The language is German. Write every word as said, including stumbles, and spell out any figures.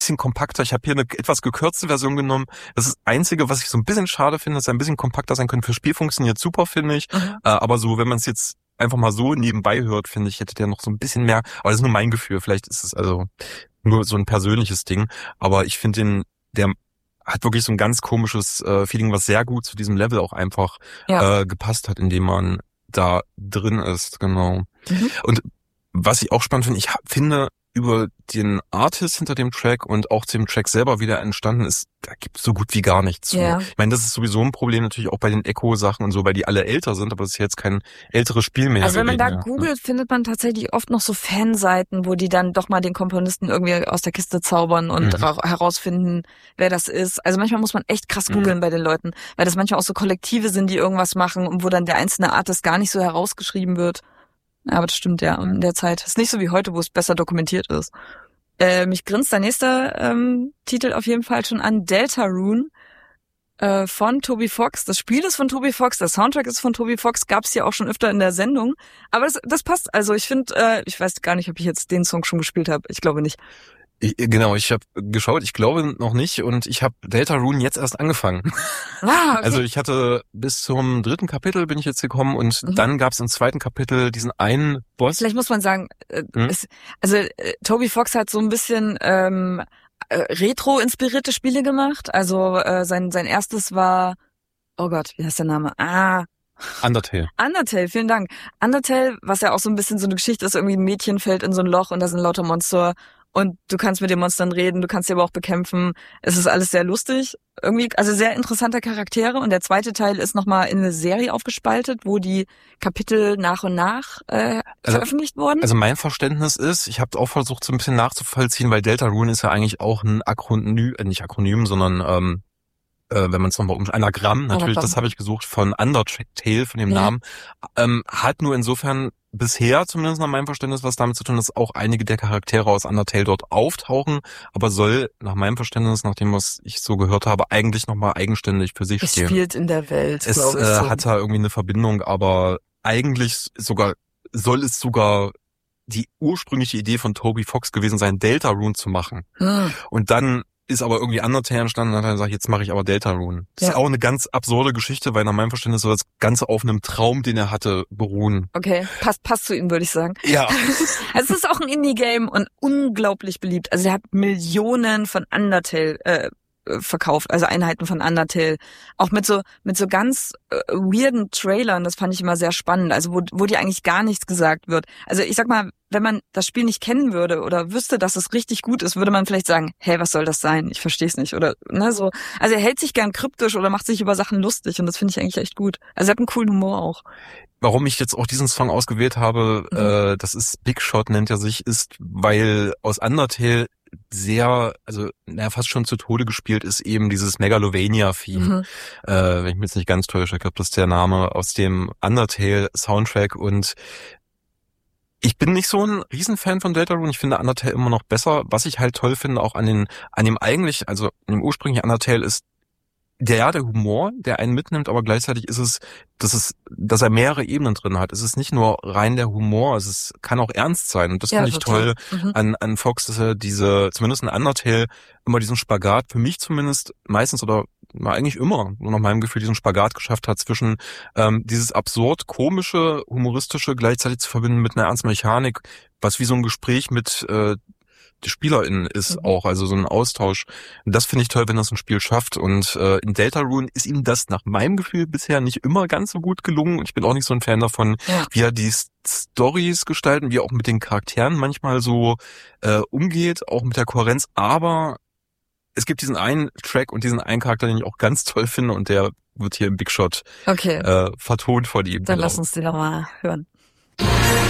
bisschen kompakter. Ich habe hier eine etwas gekürzte Version genommen. Das ist das Einzige, was ich so ein bisschen schade finde, dass er ein bisschen kompakter sein könnte. Für Spiel funktioniert super, finde ich. Mhm. Äh, aber so, wenn man es jetzt einfach mal so nebenbei hört, finde ich, hätte der noch so ein bisschen mehr. Aber das ist nur mein Gefühl. Vielleicht ist es also nur so ein persönliches Ding. Aber ich finde den, der hat wirklich so ein ganz komisches äh, Feeling, was sehr gut zu diesem Level auch einfach ja. äh, gepasst hat, in dem man da drin ist. Genau. Mhm. Und was ich auch spannend finde, ich finde, über den Artist hinter dem Track und auch dem Track selber wieder entstanden ist, da gibt es so gut wie gar nichts zu. Yeah. Ich meine, das ist sowieso ein Problem natürlich auch bei den Echo-Sachen und so, weil die alle älter sind, aber es ist jetzt kein älteres Spiel mehr. Also wenn man da mehr. googelt, findet man tatsächlich oft noch so Fanseiten, wo die dann doch mal den Komponisten irgendwie aus der Kiste zaubern und mhm. ra- herausfinden, wer das ist. Also manchmal muss man echt krass googeln mhm. bei den Leuten, weil das manchmal auch so Kollektive sind, die irgendwas machen und wo dann der einzelne Artist gar nicht so herausgeschrieben wird. Aber das stimmt ja in der Zeit. Ist nicht so wie heute, wo es besser dokumentiert ist. Äh, mich grinst der nächste ähm, Titel auf jeden Fall schon an. Deltarune äh, von Toby Fox. Das Spiel ist von Toby Fox, der Soundtrack ist von Toby Fox. Gab's ja auch schon öfter in der Sendung. Aber das, das passt. Also ich finde, äh, ich weiß gar nicht, ob ich jetzt den Song schon gespielt habe. Ich glaube nicht. Ich, genau, ich habe geschaut, ich glaube noch nicht und ich habe Deltarune jetzt erst angefangen. Ah, okay. Also ich hatte bis zum dritten Kapitel bin ich jetzt gekommen und mhm. dann gab es im zweiten Kapitel diesen einen Boss. Vielleicht muss man sagen, äh, hm? es, also äh, Toby Fox hat so ein bisschen ähm, äh, retro-inspirierte Spiele gemacht. Also äh, sein sein erstes war, oh Gott, wie heißt der Name? Ah, Undertale. Undertale, vielen Dank. Undertale, was ja auch so ein bisschen so eine Geschichte ist, irgendwie ein Mädchen fällt in so ein Loch und da sind lauter Monster. Und du kannst mit den Monstern reden, du kannst sie aber auch bekämpfen. Es ist alles sehr lustig. Irgendwie, also sehr interessante Charaktere. Und der zweite Teil ist nochmal in eine Serie aufgespaltet, wo die Kapitel nach und nach äh, also, veröffentlicht wurden. Also mein Verständnis ist, ich habe auch versucht, so ein bisschen nachzuvollziehen, weil Deltarune ist ja eigentlich auch ein Akronym, äh, nicht Akronym, sondern ähm, äh, wenn man es nochmal um Anagramm, natürlich, Anagramm. Das habe ich gesucht, von Undertale, von dem ja. Namen, ähm, hat nur insofern bisher, zumindest nach meinem Verständnis, was damit zu tun, dass auch einige der Charaktere aus Undertale dort auftauchen, aber soll nach meinem Verständnis, nach dem, was ich so gehört habe, eigentlich nochmal eigenständig für sich es stehen. Es spielt in der Welt, Es glaube ich. Es so. äh, hat da irgendwie eine Verbindung, aber eigentlich sogar soll es sogar die ursprüngliche Idee von Toby Fox gewesen sein, Deltarune zu machen. Hm. Und dann ist aber irgendwie Undertale entstanden und hat dann gesagt, jetzt mache ich aber Deltarune. Das ja. ist auch eine ganz absurde Geschichte, weil nach meinem Verständnis soll das Ganze auf einem Traum, den er hatte, beruhen. Okay, passt passt zu ihm, würde ich sagen. Ja. Also es ist auch ein Indie-Game und unglaublich beliebt. Also er hat Millionen von Undertale äh, verkauft, also Einheiten von Undertale. Auch mit so mit so ganz äh, weirden Trailern, das fand ich immer sehr spannend. Also wo wo dir eigentlich gar nichts gesagt wird. Also ich sag mal, wenn man das Spiel nicht kennen würde oder wüsste, dass es richtig gut ist, würde man vielleicht sagen, hey, was soll das sein? Ich verstehe es nicht. Oder ne so. Also er hält sich gern kryptisch oder macht sich über Sachen lustig und das finde ich eigentlich echt gut. Also er hat einen coolen Humor auch. Warum ich jetzt auch diesen Song ausgewählt habe, mhm. äh, das ist Big Shot, nennt er sich, ist, weil aus Undertale sehr, also naja, fast schon zu Tode gespielt ist eben dieses Megalovania-Theme. Mhm. Äh, wenn ich mich jetzt nicht ganz täusche, ich glaube, das ist der Name aus dem Undertale-Soundtrack und ich bin nicht so ein Riesenfan von Deltarune. Ich finde Undertale immer noch besser. Was ich halt toll finde, auch an den, an dem eigentlich, also an dem ursprünglichen Undertale ist der, ja, der Humor, der einen mitnimmt, aber gleichzeitig ist es, dass es, dass er mehrere Ebenen drin hat. Es ist nicht nur rein der Humor, es ist, kann auch ernst sein. Und das ja, finde ich toll mhm. an, an Fox, dass er diese, zumindest in Undertale, immer diesen Spagat, für mich zumindest meistens oder na, eigentlich immer, nur nach meinem Gefühl, diesen Spagat geschafft hat zwischen ähm, dieses absurd komische, humoristische gleichzeitig zu verbinden mit einer ernsten Mechanik, was wie so ein Gespräch mit äh, die SpielerInnen ist mhm. auch, also so ein Austausch. Und das finde ich toll, wenn das ein Spiel schafft. Und äh, in Deltarune ist ihm das nach meinem Gefühl bisher nicht immer ganz so gut gelungen. Und ich bin auch nicht so ein Fan davon, ja. wie er die Storys gestalten, wie er auch mit den Charakteren manchmal so äh, umgeht, auch mit der Kohärenz. Aber es gibt diesen einen Track und diesen einen Charakter, den ich auch ganz toll finde und der wird hier im Big Shot okay. äh, vertont von ihm. Dann genau. Lass uns den nochmal hören.